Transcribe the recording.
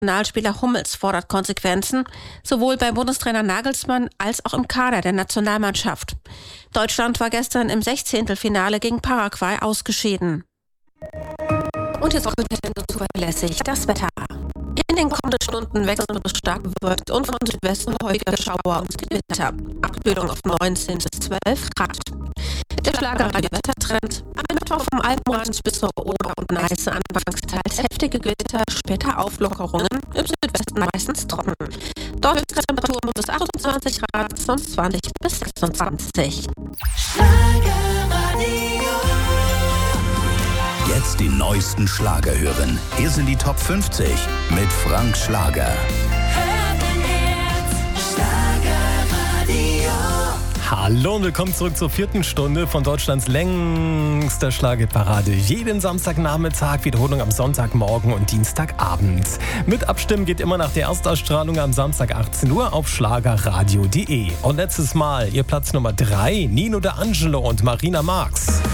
Nationalspieler Hummels fordert Konsequenzen, sowohl bei Bundestrainer Nagelsmann als auch im Kader der Nationalmannschaft. Deutschland war gestern im 16. Finale gegen Paraguay ausgeschieden. Und jetzt heute zuverlässig das Wetter. In den kommenden Stunden wechselnd stark bewölkt und von Südwesten häufiger Schauer und Gewitter. Abkühlung auf 19 bis 12 Grad. Der Schlagerradio-Wettertrend. Am Mittwoch vom Alpenrand bis zur Oder und Neiße anfangs teils heftige Gewitter, später Auflockerungen, im Südwesten meistens trocken. Dort Temperaturen bis 28 Grad, sonst 20 bis 26. Jetzt die neuesten Schlager hören. Hier sind die Top 50 mit Frank Schlager. Hallo und willkommen zurück zur 4. Stunde von Deutschlands längster Schlagerparade. Jeden Samstagnachmittag, Wiederholung am Sonntagmorgen und Dienstagabend. Mit Abstimmen geht immer nach der Erstausstrahlung am Samstag 18 Uhr auf schlagerradio.de. Und letztes Mal ihr Platz Nummer 3, Nino D'Angelo und Marina Marx.